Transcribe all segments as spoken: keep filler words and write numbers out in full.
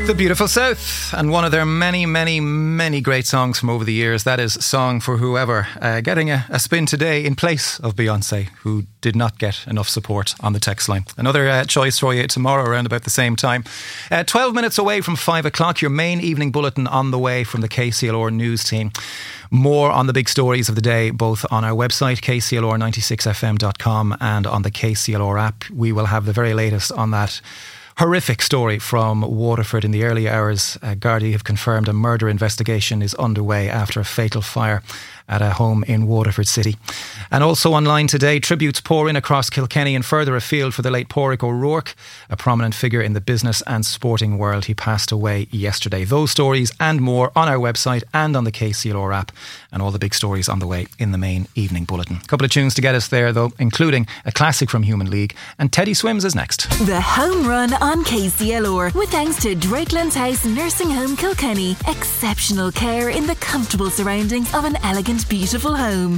The Beautiful South, and one of their many, many, many great songs from over the years. That is Song for Whoever, uh, getting a, a spin today in place of Beyonce, who did not get enough support on the text line. Another uh, choice for you tomorrow around about the same time. Uh, twelve minutes away from five o'clock, your main evening bulletin on the way from the K C L R news team. More on the big stories of the day, both on our website, k c l r ninety-six f m dot com, and on the K C L R app. We will have the very latest on that horrific story from Waterford in the early hours. Uh, Gardaí have confirmed a murder investigation is underway after a fatal fire at a home in Waterford City. And also online today, tributes pour in across Kilkenny and further afield for the late Pádraig O'Rourke, a prominent figure in the business and sporting world. He passed away yesterday. Those stories and more on our website and on the K C L R app, and all the big stories on the way in the main evening bulletin. A couple of tunes to get us there though, including a classic from Human League, and Teddy Swims is next. The Home Run on K C L R, with thanks to Drakelands House Nursing Home Kilkenny. Exceptional care in the comfortable surroundings of an elegant, beautiful home.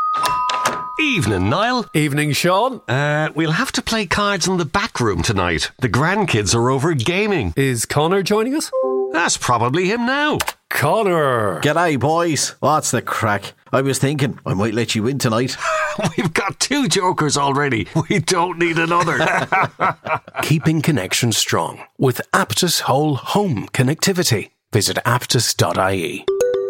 Evening, Niall. Evening, Sean. Uh, we'll have to play cards in the back room tonight. The grandkids are over gaming. Is Connor joining us? That's probably him now. Connor. G'day, boys. What's the crack? I was thinking I might let you in tonight. We've got two jokers already. We don't need another. Keeping connection strong with Aptus Whole Home Connectivity. Visit aptus dot I E.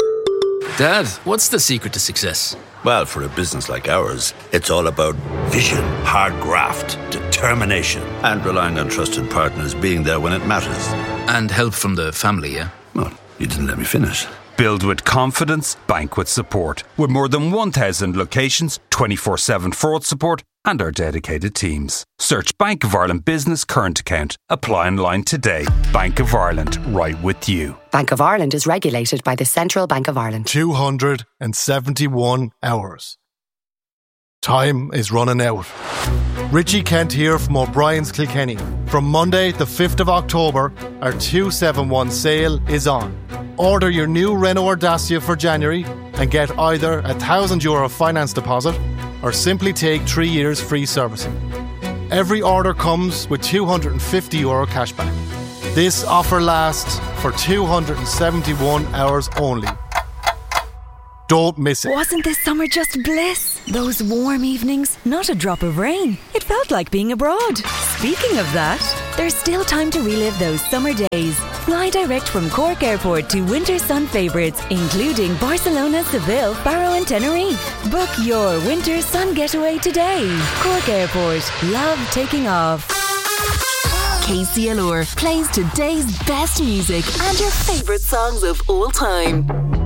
Dad, what's the secret to success? Well, for a business like ours, it's all about vision, hard graft, determination, and relying on trusted partners being there when it matters. And help from the family, yeah? Well, you didn't let me finish. Build with confidence, bank with support. With more than one thousand locations, twenty-four seven fraud support, and our dedicated teams. Search Bank of Ireland Business Current Account. Apply online today. Bank of Ireland, right with you. Bank of Ireland is regulated by the Central Bank of Ireland. two hundred seventy-one hours. Time is running out. Richie Kent here from O'Brien's Kilkenny. From Monday the fifth of October, our two seventy-one sale is on. Order your new Renault Dacia for January and get either a one thousand euro finance deposit or simply take three years free servicing. Every order comes with two hundred fifty euro cashback. This offer lasts for two hundred seventy-one hours only. Don't miss it. Wasn't this summer just bliss? Those warm evenings, not a drop of rain. It felt like being abroad. Speaking of that, there's still time to relive those summer days. Fly direct from Cork Airport to winter sun favourites, including Barcelona, Seville, Faro and Tenerife. Book your winter sun getaway today. Cork Airport. Love taking off. K C L R plays today's best music and your favourite songs of all time.